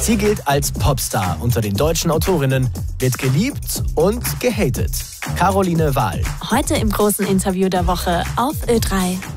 Sie gilt als Popstar unter den deutschen Autorinnen, wird geliebt und gehatet. Caroline Wahl. Heute im großen Interview der Woche auf Ö3.